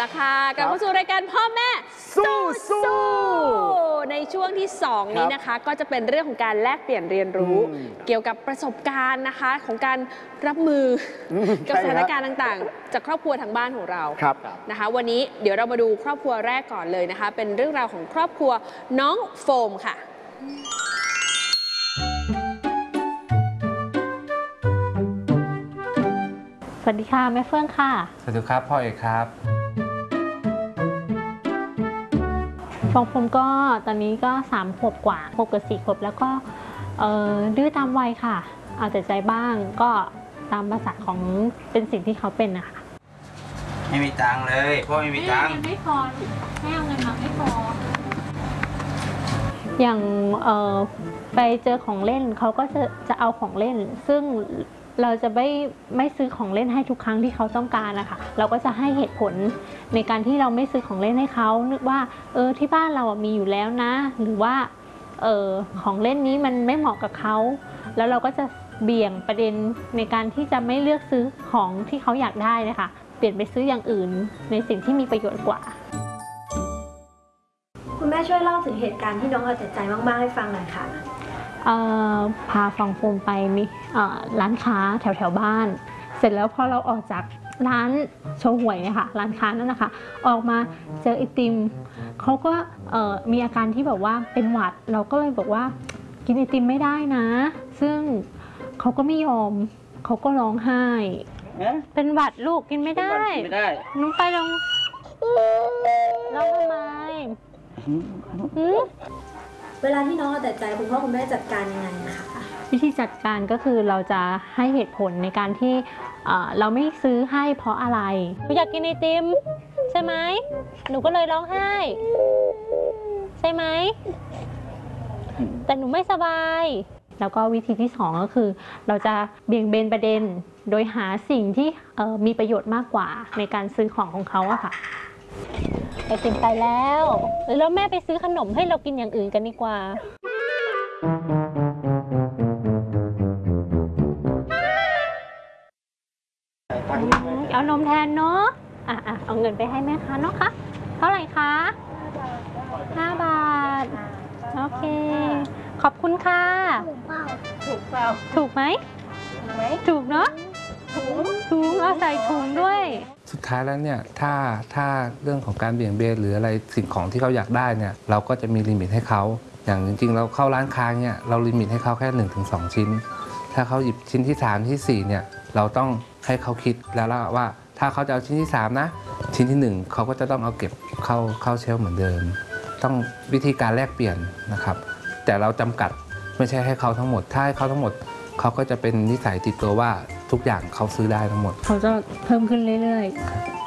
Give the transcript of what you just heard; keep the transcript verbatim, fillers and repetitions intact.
ละค่ะกลับเข้าสู่รายการพ่อแม่สู้สู้ในช่วงที่สองนี้นะคะก็จะเป็นเรื่องของการแลกเปลี่ยนเรียนรู้เกี่ยวกับประสบการณ์นะคะของการรับมือกับสถานการณ์ต่างๆจากครอบครัวทางบ้านของเรานะคะวันนี้เดี๋ยวเรามาดูครอบครัวแรกก่อนเลยนะคะเป็นเรื่องราวของครอบครัวน้องโฟมค่ะสวัสดีค่ะแม่เฟื่องค่ะสวัสดีครับพ่อเอกครับฟองผมก็ตอนนี้ก็สามขวบกว่าหกกับสี่ขวบแล้วก็ดื้อตามวัยค่ะเอาแต่ใจบ้างก็ตามภาษาของเป็นสิ่งที่เขาเป็นนะคะไม่มีตังค์เลยพ่อไม่มีตังค์ไม่พอแม่เอาเงินมาไม่พออย่างไปเจอของเล่นเขาก็จะจะเอาของเล่นซึ่งเราจะไม่ไม่ซื้อของเล่นให้ทุกครั้งที่เขาต้องการนะคะเราก็จะให้เหตุผลในการที่เราไม่ซื้อของเล่นให้เขานึกว่าเออที่บ้านเรามีอยู่แล้วนะหรือว่าเออของเล่นนี้มันไม่เหมาะกับเขาแล้วเราก็จะเบี่ยงประเด็นในการที่จะไม่เลือกซื้อของที่เขาอยากได้นะคะเปลี่ยนไปซื้ออย่างอื่นในสิ่งที่มีประโยชน์กว่าคุณแม่ช่วยเล่าถึงเหตุการณ์ที่น้องเอาแต่ใจมากๆให้ฟังหน่อยค่ะพาฟองโฟมไปมีร้านค้าแถวแถวบ้านเสร็จแล้วพอเราออกจากร้านโชว์หวยเนี่ยค่ะร้านค้านั่นนะคะออกมาเจอไอติมเขาก็มีอาการที่แบบว่าเป็นหวัดเราก็เลยบอกว่ากินไอติมไม่ได้นะซึ่งเขาก็ไม่ยอมเขาก็ร้องไห้เป็นหวัดลูกกินไม่ได้น้องไปลองร้องทำไมเวลาที่น้องเอาแต่ใจคุณพ่อคุณแม่จัดการยังไงนะคะวิธีจัดการก็คือเราจะให้เหตุผลในการที่เราไม่ซื้อให้เพราะอะไรหนูอยากกินไอติมใช่ไหมหนูก็เลยร้องไห้ใช่ไหมแต่หนูไม่สบายแล้วก็วิธีที่สองก็คือเราจะเบี่ยงเบนประเด็นโดยหาสิ่งที่มีประโยชน์มากกว่าในการซื้อของของเขาอะค่ะไอติมไปแล้วแล้วแม่ไปซื้อขนมให้เรากินอย่างอื่นกันดีกว่าเอานมแทนเนาะอ่ะอ่ะเอาเงินไปให้แม่ค้าเนาะคะเท่าไหร่คะห้าบาทโอเคขอบคุณค่ะถูกเปล่าถูกไหมถูกเนาะถุงเอาใส่ถุงด้วยสุดท้ายแล้วเนี่ยถ้าถ้าเรื่องของการเบี่ยงเบนหรืออะไรสิ่งของที่เขาอยากได้เนี่ยเราก็จะมีลิมิตให้เขาอย่างจริงๆเราเข้าร้านค้าเนี่ยเราลิมิตให้เขาแค่ หนึ่งถึงสอง ชิ้นถ้าเขาหยิบชิ้นที่สามที่สี่เนี่ยเราต้องให้เขาคิดแล้วว่าถ้าเขาจะเอาชิ้นที่สามนะชิ้นที่หนึ่งเขาก็จะต้องเอาเก็บเข้าเข้าเชลฟ์เหมือนเดิมต้องวิธีการแลกเปลี่ยนนะครับแต่เราจำกัดไม่ใช่ให้เขาทั้งหมดถ้าให้เขาทั้งหมดเขาก็จะเป็นนิสัยติดตัวว่าทุกอย่างเขาซื้อได้ทั้งหมดเขาจะเพิ่มขึ้นเรื่อยๆ